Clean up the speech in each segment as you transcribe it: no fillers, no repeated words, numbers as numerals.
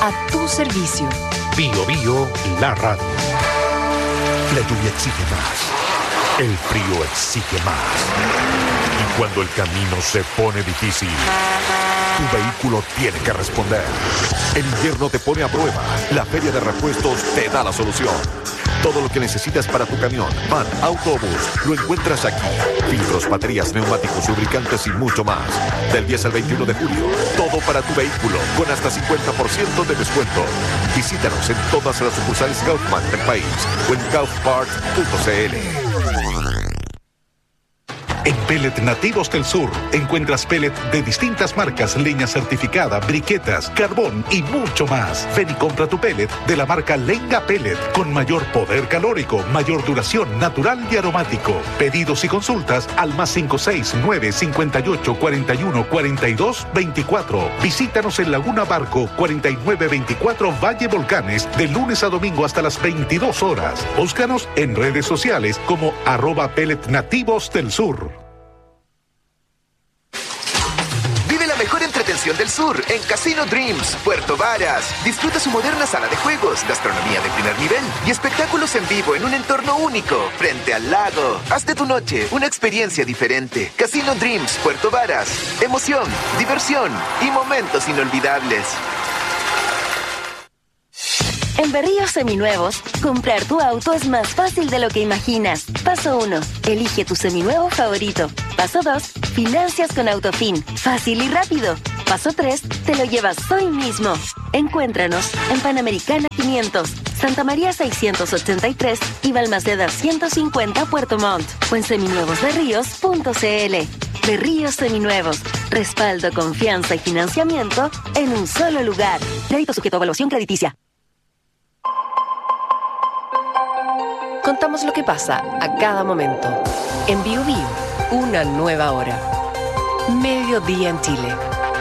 a tu servicio. Bio Bio, la radio. La lluvia exige más. El frío exige más. Y cuando el camino se pone difícil, tu vehículo tiene que responder. El invierno te pone a prueba. La Feria de Repuestos te da la solución. Todo lo que necesitas para tu camión, van, autobús, lo encuentras aquí. Filtros, baterías, neumáticos, lubricantes y mucho más. Del 10 al 21 de julio, todo para tu vehículo, con hasta 50% de descuento. Visítanos en todas las sucursales Kaufman del país o en kaufpart.cl. En Pellet Nativos del Sur encuentras pellet de distintas marcas, leña certificada, briquetas, carbón y mucho más. Ven y compra tu pellet de la marca Lenga Pellet con mayor poder calórico, mayor duración, natural y aromático. Pedidos y consultas al +569 58 41 42 24. Visítanos en Laguna Barco 4924 Valle Volcanes de lunes a domingo hasta las 22 horas. Búscanos en redes sociales como @Pellet Nativos del Sur. Mejor entretención del sur en Casino Dreams, Puerto Varas. Disfruta su moderna sala de juegos, gastronomía de primer nivel y espectáculos en vivo en un entorno único, frente al lago. Haz de tu noche una experiencia diferente. Casino Dreams, Puerto Varas. Emoción, diversión y momentos inolvidables. En Berríos Seminuevos, comprar tu auto es más fácil de lo que imaginas. Paso 1. Elige tu seminuevo favorito. Paso 2. Financias con Autofin. Fácil y rápido. Paso 3. Te lo llevas hoy mismo. Encuéntranos en Panamericana 500, Santa María 683 y Balmaceda 150 Puerto Montt. O en seminuevosberríos.cl. Berríos Seminuevos. Respaldo, confianza y financiamiento en un solo lugar. Crédito sujeto a evaluación crediticia. Contamos lo que pasa a cada momento. En Bio Bio, una nueva hora. Mediodía en Chile.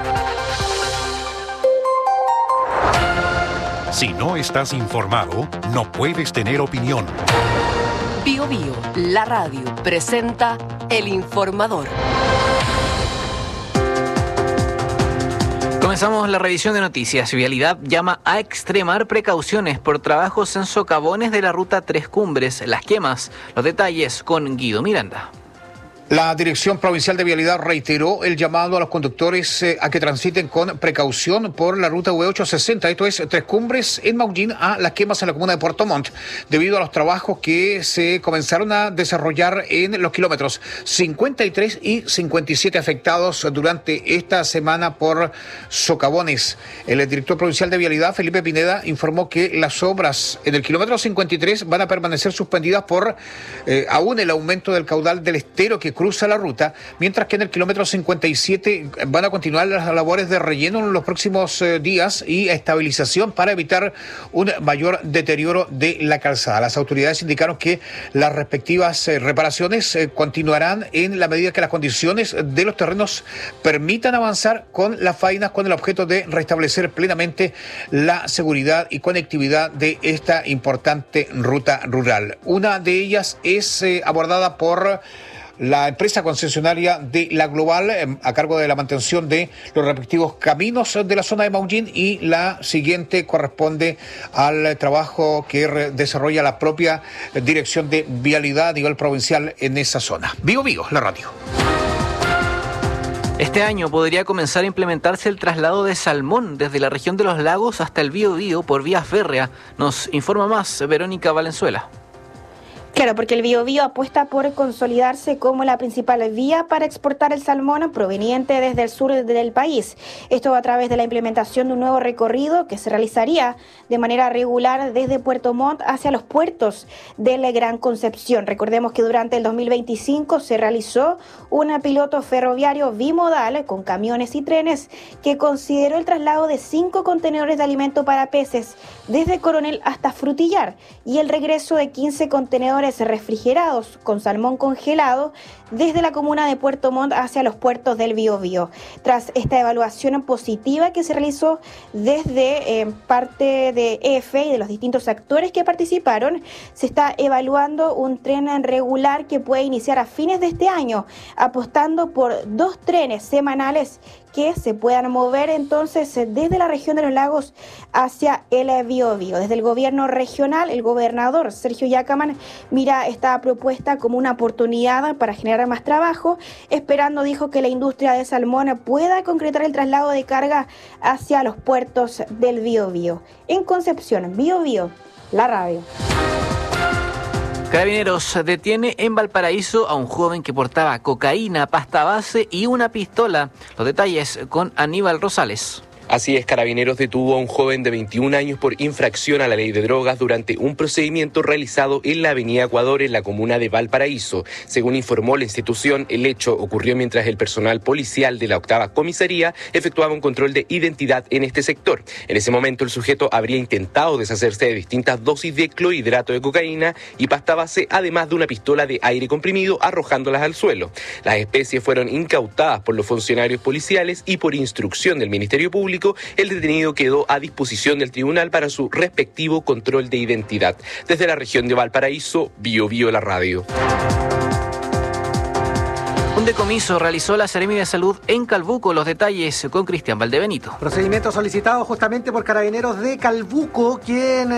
Si no estás informado, no puedes tener opinión. Bio Bio, la radio, presenta El Informador. Comenzamos la revisión de noticias. Vialidad llama a extremar precauciones por trabajos en socavones de la ruta Tres Cumbres, Las Quemas. Los detalles con Guido Miranda. La Dirección Provincial de Vialidad reiteró el llamado a los conductores a que transiten con precaución por la ruta UE860, esto es Tres Cumbres en Maullín a Las Quemas en la comuna de Puerto Montt, debido a los trabajos que se comenzaron a desarrollar en los kilómetros 53 y 57 afectados durante esta semana por socavones. El director provincial de Vialidad, Felipe Pineda, informó que las obras en el kilómetro 53 van a permanecer suspendidas por aún el aumento del caudal del estero que cruza la ruta, mientras que en el kilómetro 57 van a continuar las labores de relleno en los próximos días y estabilización para evitar un mayor deterioro de la calzada. Las autoridades indicaron que las respectivas reparaciones continuarán en la medida que las condiciones de los terrenos permitan avanzar con las faenas con el objeto de restablecer plenamente la seguridad y conectividad de esta importante ruta rural. Una de ellas es abordada por la empresa concesionaria de La Global, a cargo de la mantención de los respectivos caminos de la zona de Maullín, y la siguiente corresponde al trabajo que desarrolla la propia Dirección de Vialidad a nivel provincial en esa zona. Bio Bio, la radio. Este año podría comenzar a implementarse el traslado de salmón desde la región de los lagos hasta el Bío Bío por vía férrea. Nos informa más Verónica Valenzuela. Claro, porque el Biobío apuesta por consolidarse como la principal vía para exportar el salmón proveniente desde el sur del país. Esto a través de la implementación de un nuevo recorrido que se realizaría de manera regular desde Puerto Montt hacia los puertos de la Gran Concepción. Recordemos que durante el 2025 se realizó un piloto ferroviario bimodal con camiones y trenes que consideró el traslado de 5 contenedores de alimento para peces desde Coronel hasta Frutillar y el regreso de 15 contenedores refrigerados con salmón congelado desde la comuna de Puerto Montt hacia los puertos del Biobío. Tras esta evaluación positiva que se realizó desde parte de EFE y de los distintos actores que participaron, se está evaluando un tren regular que puede iniciar a fines de este año, apostando por 2 trenes semanales que se puedan mover entonces desde la región de los lagos hacia el Biobío. Desde el gobierno regional, el gobernador Sergio Yacaman mira esta propuesta como una oportunidad para generar más trabajo, esperando, dijo, que la industria de salmón pueda concretar el traslado de carga hacia los puertos del Biobío. En Concepción, Biobío, la radio. Carabineros detiene en Valparaíso a un joven que portaba cocaína, pasta base y una pistola. Los detalles con Aníbal Rosales. Así es, Carabineros detuvo a un joven de 21 años por infracción a la ley de drogas durante un procedimiento realizado en la avenida Ecuador, en la comuna de Valparaíso. Según informó la institución, el hecho ocurrió mientras el personal policial de la 8ª comisaría efectuaba un control de identidad en este sector. En ese momento, el sujeto habría intentado deshacerse de distintas dosis de clorhidrato de cocaína y pasta base, además de una pistola de aire comprimido, arrojándolas al suelo. Las especies fueron incautadas por los funcionarios policiales y por instrucción del Ministerio Público. El detenido quedó a disposición del tribunal para su respectivo control de identidad. Desde la región de Valparaíso, Biobío la radio. Un decomiso realizó la Seremi de Salud en Calbuco. Los detalles con Cristian Valdebenito. Procedimiento solicitado justamente por Carabineros de Calbuco, quien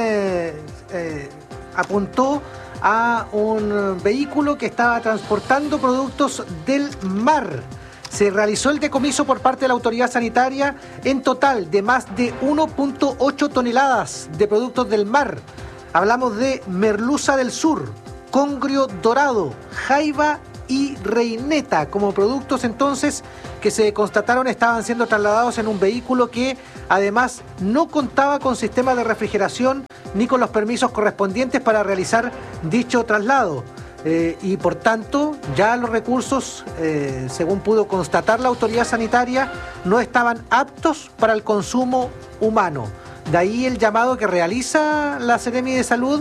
apuntó a un vehículo que estaba transportando productos del mar. Se realizó el decomiso por parte de la autoridad sanitaria en total de más de 1.8 toneladas de productos del mar. Hablamos de merluza del sur, congrio dorado, jaiba y reineta como productos entonces que se constataron estaban siendo trasladados en un vehículo que además no contaba con sistema de refrigeración ni con los permisos correspondientes para realizar dicho traslado. Y por tanto ya los recursos, según pudo constatar la autoridad sanitaria, no estaban aptos para el consumo humano. De ahí el llamado que realiza la Seremi de Salud